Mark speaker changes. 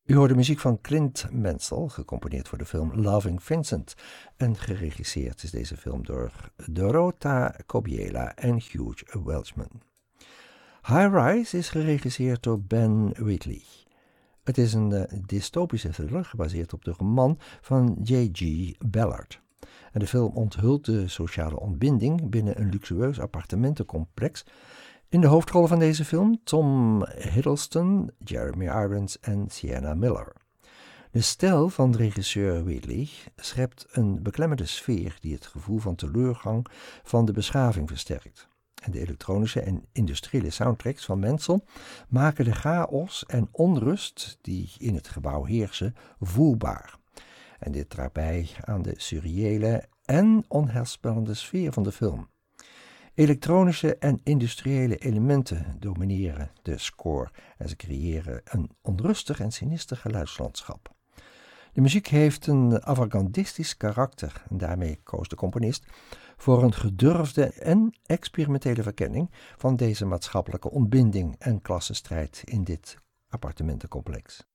Speaker 1: U hoort de muziek van Clint Mansell, gecomponeerd voor de film Loving Vincent. En geregisseerd is deze film door Dorota Kobiela en Hugh Welshman. High Rise is geregisseerd door Ben Wheatley. Het is een dystopische thriller gebaseerd op de roman van J.G. Ballard. En de film onthult de sociale ontbinding binnen een luxueus appartementencomplex. In de hoofdrollen van deze film Tom Hiddleston, Jeremy Irons en Sienna Miller. De stijl van regisseur Wheatley schept een beklemmende sfeer die het gevoel van teleurgang van de beschaving versterkt. En de elektronische en industriële soundtracks van Mansell maken de chaos en onrust die in het gebouw heersen voelbaar. En dit draagt bij aan de surreële en onheilspellende sfeer van de film. Elektronische en industriële elementen domineren de score en ze creëren een onrustig en sinister geluidslandschap. De muziek heeft een avant-gardistisch karakter en daarmee koos de componist voor een gedurfde en experimentele verkenning van deze maatschappelijke ontbinding en klassenstrijd in dit appartementencomplex.